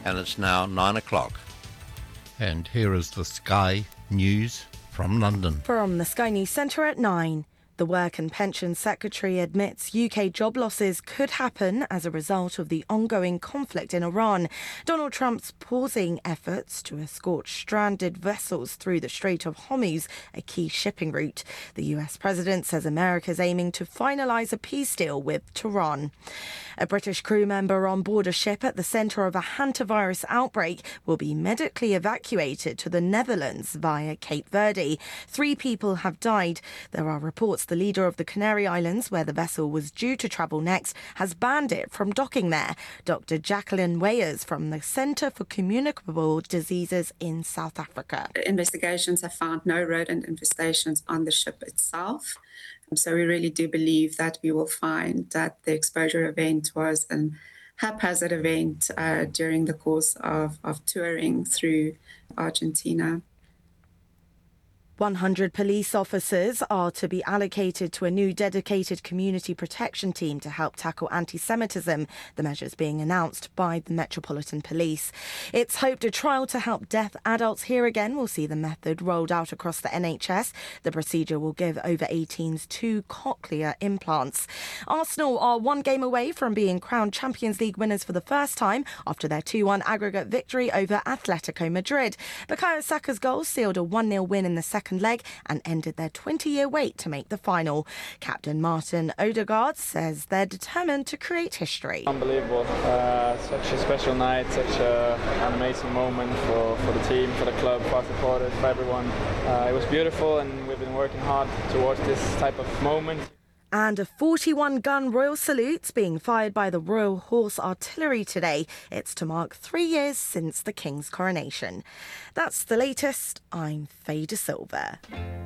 and it's now 9 o'clock. And here is the Sky News from London. From the Sky News Centre at 9. The Work and Pensions Secretary admits UK job losses could happen as a result of the ongoing conflict in Iran. Donald Trump's pausing efforts to escort stranded vessels through the Strait of Hormuz, a key shipping route. The US president says America is aiming to finalise a peace deal with Tehran. A British crew member on board a ship at the centre of a hantavirus outbreak will be medically evacuated to the Netherlands via Cape Verde. 3 people have died. There are reports the leader of the Canary Islands, where the vessel was due to travel next, has banned it from docking there. Dr. Jacqueline Weyers from the Centre for Communicable Diseases in South Africa. Investigations have found no rodent infestations on the ship itself. So we really do believe that we will find that the exposure event was an haphazard event during the course of touring through Argentina. 100 police officers are to be allocated to a new dedicated community protection team to help tackle anti-Semitism, the measures being announced by the Metropolitan Police. It's hoped a trial to help deaf adults hear again will see the method rolled out across the NHS. The procedure will give over 18s 2 cochlear implants. Arsenal are 1 game away from being crowned Champions League winners for the first time after their 2-1 aggregate victory over Atletico Madrid. Bukayo Saka's goal sealed a 1-0 win in the second leg and ended their 20-year wait to make the final. Captain Martin Odegaard says they're determined to create history. Unbelievable. Such a special night, such an amazing moment for the team, for the club, for our supporters, for everyone. It was beautiful and we've been working hard towards this type of moment. And a 41-gun royal salute's being fired by the Royal Horse Artillery today. It's to mark 3 years since the King's coronation. That's the latest. I'm Faye De Silva.